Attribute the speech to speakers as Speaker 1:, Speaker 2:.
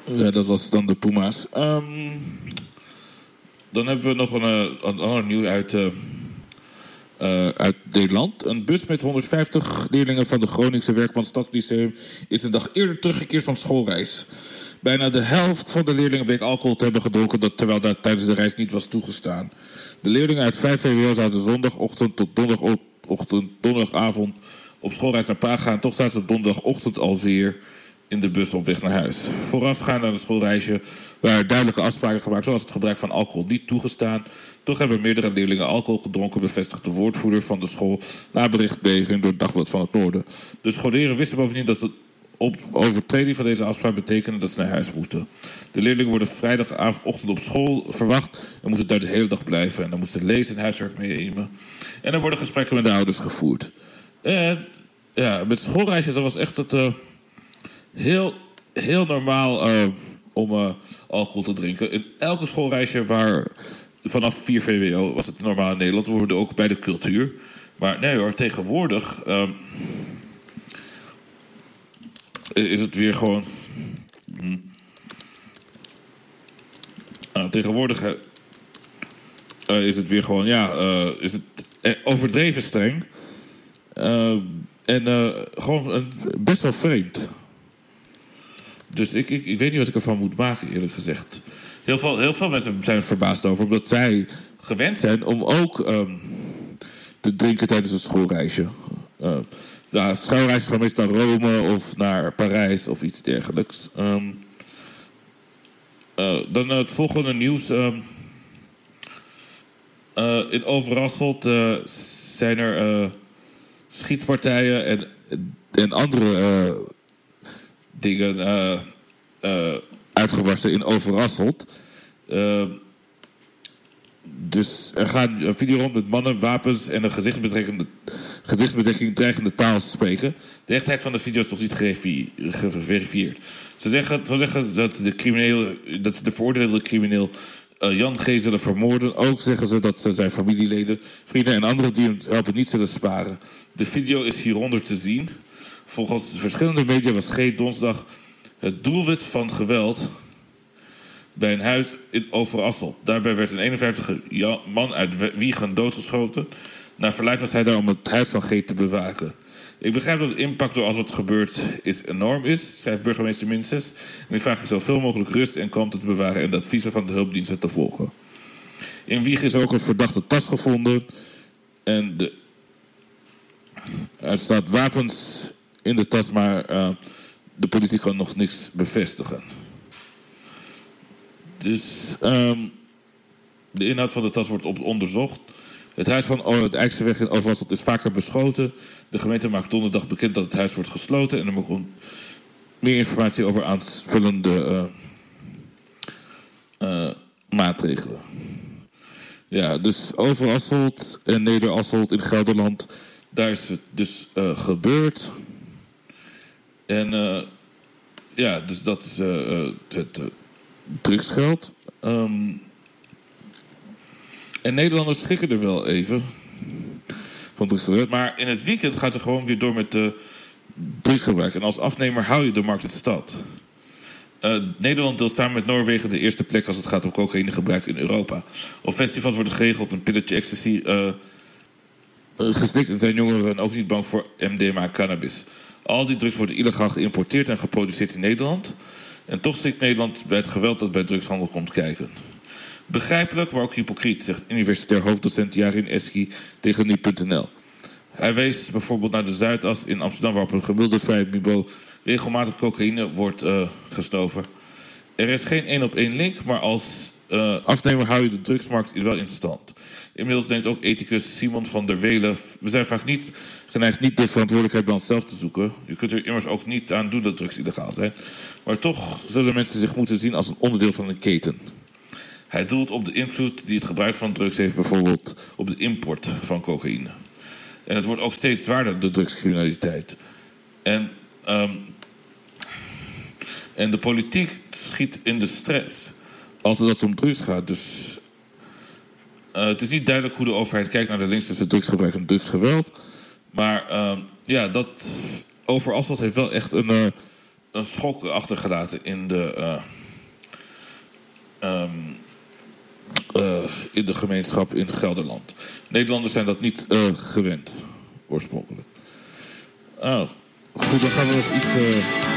Speaker 1: Ja, dat was dan de Puma's. Dan hebben we nog een ander nieuws uit Nederland. Een bus met 150 leerlingen van de Groningse Werkman Stadslyceum is een dag eerder teruggekeerd van schoolreis. Bijna de helft van de leerlingen bleek alcohol te hebben gedronken, terwijl dat tijdens de reis niet was toegestaan. De leerlingen uit 5 VWO zouden zondagochtend tot donderdagavond op schoolreis naar Praag gaan. Toch zaten ze donderdagochtend alweer in de bus op weg naar huis. Voorafgaand aan het schoolreisje waren duidelijke afspraken gemaakt, zoals het gebruik van alcohol niet toegestaan. Toch hebben meerdere leerlingen alcohol gedronken, bevestigt de woordvoerder van de school na berichtgeving door het Dagblad van het Noorden. De scholieren wisten bovendien dat de overtreding van deze afspraak betekende dat ze naar huis moesten. De leerlingen worden vrijdagavond op school verwacht en moeten daar de hele dag blijven. En dan moesten lezen en huiswerk meenemen. En er worden gesprekken met de ouders gevoerd. En ja, met het schoolreisje, dat was echt het heel normaal om alcohol te drinken. In elke schoolreisje vanaf 4 VWO was het normaal in Nederland. We worden ook bij de cultuur. Maar nee hoor, tegenwoordig is het weer gewoon... tegenwoordig is het weer gewoon, is het overdreven streng. Gewoon best wel vreemd. Dus ik weet niet wat ik ervan moet maken, eerlijk gezegd. Heel veel mensen zijn verbaasd over, omdat zij gewend zijn om ook te drinken tijdens een schoolreisje. Schoolreisjes gaan meestal naar Rome of naar Parijs of iets dergelijks. Dan het volgende nieuws. In Overasselt zijn er schietpartijen en andere dingen uitgebarsten in Overasselt. Dus er gaat een video rond met mannen, wapens en een gezichtsbedekking dreigende taal spreken. De echtheid van de video is nog niet geverifieerd. Ze zeggen dat ze de veroordeelde crimineel Jan G. zullen vermoorden. Ook zeggen ze dat ze zijn familieleden, vrienden en anderen die hem helpen niet zullen sparen. De video is hieronder te zien. Volgens verschillende media was G. Donsdag het doelwit van geweld bij een huis in Overasselt. Daarbij werd een 51-jarige man uit Wiegen doodgeschoten. Naar verluidt was hij daar om het huis van G. te bewaken. Ik begrijp dat de impact door alles wat gebeurd is enorm is, schrijft burgemeester Minses. En ik vraag je zoveel mogelijk rust en kalmte te bewaren en de adviezen van de hulpdiensten te volgen. In Wiegen is ook een verdachte tas gevonden. En er staat wapens in de tas, maar de politie kan nog niks bevestigen. Dus de inhoud van de tas wordt onderzocht. Het huis van de Eiksterweg in Overasselt is vaker beschoten. De gemeente maakt donderdag bekend dat het huis wordt gesloten. En er moet meer informatie over aanvullende maatregelen. Ja, dus Overasselt en Nederasselt in Gelderland. Daar is het dus gebeurd. En dus dat is het drugsgeld. En Nederlanders schrikken er wel even van drugsgebruik. Maar in het weekend gaat er gewoon weer door met drugsgebruik. En als afnemer hou je de markt in de stad. Nederland deelt samen met Noorwegen de eerste plek als het gaat om cocaïnegebruik in Europa. Op festivals wordt geregeld een pilletje ecstasy geslikt en zijn jongeren ook niet bang voor MDMA cannabis. Al die drugs worden illegaal geïmporteerd en geproduceerd in Nederland. En toch stikt Nederland bij het geweld dat bij drugshandel komt kijken. Begrijpelijk, maar ook hypocriet, zegt universitair hoofddocent Jarin Eski tegen nu.nl. Hij wees bijvoorbeeld naar de Zuidas in Amsterdam, waar op een gemiddelde vrijheidsniveau regelmatig cocaïne wordt gestoven. Er is geen 1-op-1 link, maar als afnemer hou je de drugsmarkt wel in stand. Inmiddels denkt ook ethicus Simon van der Welen: we zijn vaak niet geneigd niet de verantwoordelijkheid bij onszelf te zoeken. Je kunt er immers ook niet aan doen dat drugs illegaal zijn. Maar toch zullen mensen zich moeten zien als een onderdeel van een keten. Hij doelt op de invloed die het gebruik van drugs heeft, bijvoorbeeld op de import van cocaïne. En het wordt ook steeds zwaarder, de drugscriminaliteit. En de politiek schiet in de stress altijd dat het om drugs gaat. Dus het is niet duidelijk hoe de overheid kijkt naar de links tussen drugsgebruik en drugsgeweld. Maar dat Overasselt heeft wel echt een schok achtergelaten in de gemeenschap in Gelderland. Nederlanders zijn dat niet gewend, oorspronkelijk. Goed, dan gaan we nog iets...